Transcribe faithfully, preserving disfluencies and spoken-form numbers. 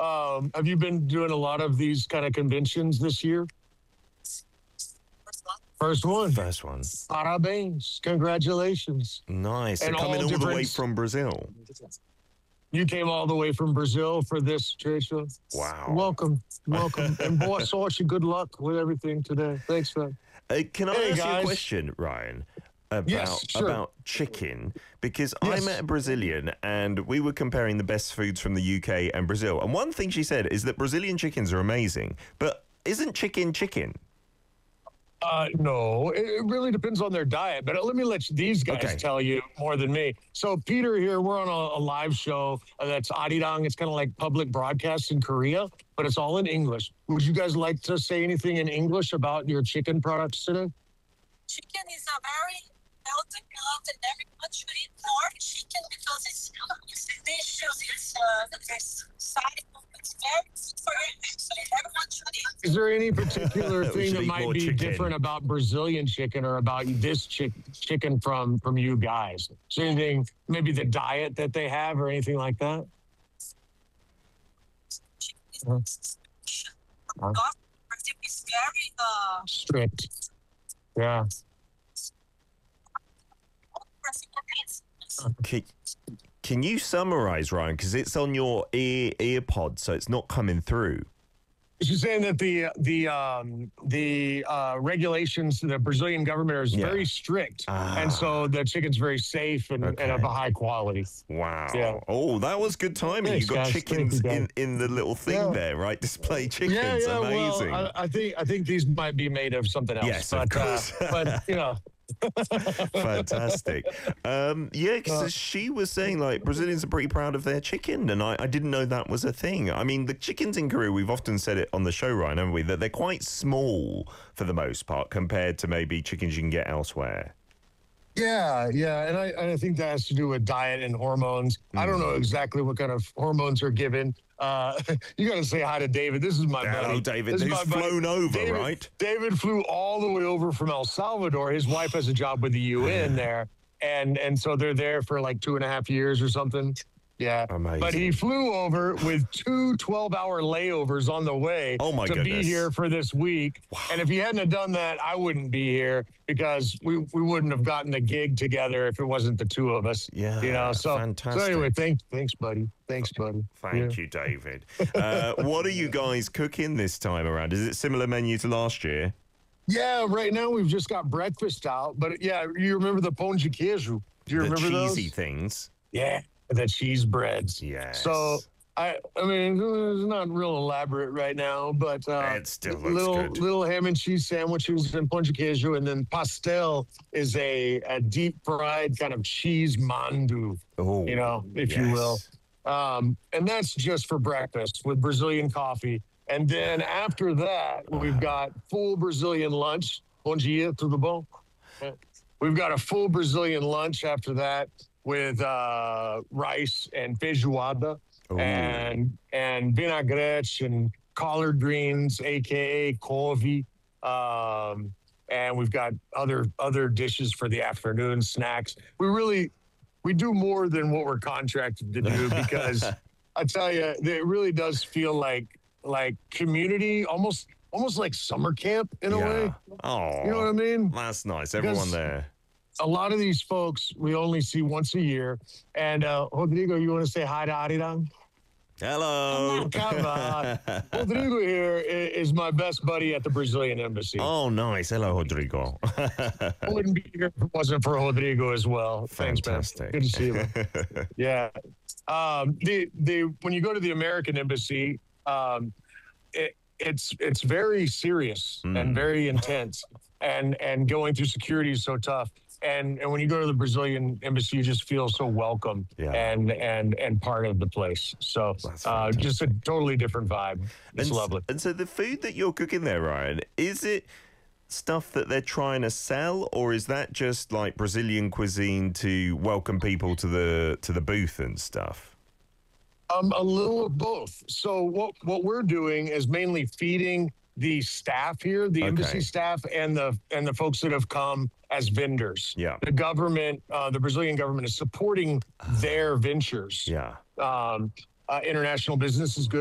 Um, have you been doing a lot of these kind of conventions this year? First one. First one. Parabéns. Congratulations. Nice. And And coming all all the way different- from Brazil. You came all the way from Brazil for this trade show. Wow. Welcome. Welcome. And boa sorte, good luck with everything today. Thanks, man. Uh, can I Hey, ask you a guys. question, Ryan? About Yes, sure. about chicken, because Yes. I met a Brazilian and we were comparing the best foods from the U K and Brazil. And one thing she said is that Brazilian chickens are amazing, but isn't chicken chicken? Uh, no, it, it really depends on their diet. But let me let you, these guys Okay. tell you more than me. So Peter here, we're on a, a live show uh, that's Arirang. It's kind of like public broadcast in Korea, but it's all in English. Would you guys like to say anything in English about your chicken products today? Chicken is a very healthy plant and everyone should eat more chicken because it's, it's delicious, it's, uh, it's side, it's very good for you. So everyone should eat. Is there any particular We thing should that eat might more be chicken. different about Brazilian chicken or about this chick, chicken from from you guys? Is there anything, maybe the diet that they have or anything like that? Chicken is Uh-huh. uh, Brazil is very uh, Strict. Yeah. Brazilian is Can, can you summarize, Ryan? Because it's on your ear ear pod, so it's not coming through. She's saying that the the um, the uh, regulations, the Brazilian government is Yeah. very strict, Ah. and so the chicken's very safe and, Okay. and of a high quality. Wow. Yeah. Oh, that was good timing. Thanks, you got guys. Thank chickens you, guys. in, in the little thing Yeah. there, right? Display chickens. Yeah, yeah. Amazing. Well, I, I think I think these might be made of something else. Yes, of but, uh, course. but you know, Fantastic. Um, yeah, because Uh, she was saying like Brazilians are pretty proud of their chicken, and I, I didn't know that was a thing. I mean, the chickens in Korea, we've often said it on the show, Ryan, haven't we? That they're quite small for the most part compared to maybe chickens you can get elsewhere. yeah, yeah, and I and I think that has to do with diet and hormones. I don't know exactly what kind of hormones are given. Uh, you got to say hi to David. This is my Hello, buddy. David, This is who's my buddy. flown over, David, right? David flew all the way over from El Salvador. His wife has a job with the U N there, and and so they're there for like two and a half years or something. Yeah, Amazing. but he flew over with two twelve-hour layovers on the way Oh, my to be goodness. here for this week. And if he hadn't have done that, I wouldn't be here because we, we wouldn't have gotten the gig together if it wasn't the two of us. Yeah, you know. So, fantastic. so anyway, thanks, thanks, buddy. Thanks, buddy. Thank you, David. Uh, what are you guys cooking this time around? Is it similar menu to last year? Yeah, right now we've just got breakfast out, but yeah, you remember the pão de queijo? Do you The remember cheesy those? things. Yeah, the cheese breads. Yes. So I, I mean, it's not real elaborate right now, but uh, It still looks little good. little ham and cheese sandwiches and pão de queijo, and then pastel is a, a deep fried kind of cheese mandu, Oh, you know, if you will. yes. Um, and that's just for breakfast with Brazilian coffee. And then after that, we've got full Brazilian lunch. Bom dia, tudo bom? We've got a full Brazilian lunch after that with uh, rice and feijoada Ooh. and and vinagrete and collard greens, aka couve. Um, and we've got other other dishes for the afternoon snacks. We really we do more than what we're contracted to do because I tell you, it really does feel like like community, almost almost like summer camp in a way. Oh, You know what I mean? that's nice. Everyone Because- there. A lot of these folks we only see once a year. And uh, Rodrigo, you want to say hi to Arirang? Hello. Come on. Rodrigo here i- is my best buddy at the Brazilian embassy. Oh, nice. Hello, Rodrigo. I wouldn't be here if it wasn't for Rodrigo as well. Thanks, man. Fantastic. Good to see you. Man. Yeah. Um, the the when you go to the American embassy, um, it, it's it's very serious Mm. and very intense, and and going through security is so tough. And and when you go to the Brazilian embassy, you just feel so welcome Yeah. and and and part of the place. So That's uh, just a totally different vibe. It's and, lovely. And so the food that you're cooking there, Ryan, is it stuff that they're trying to sell, or is that just like Brazilian cuisine to welcome people to the to the booth and stuff? Um, a little of both. So what what we're doing is mainly feeding the staff here, the Okay. embassy staff, and the and the folks that have come as vendors. Yeah. The government, uh, the Brazilian government, is supporting their ventures. Yeah. Um, uh, international business is good.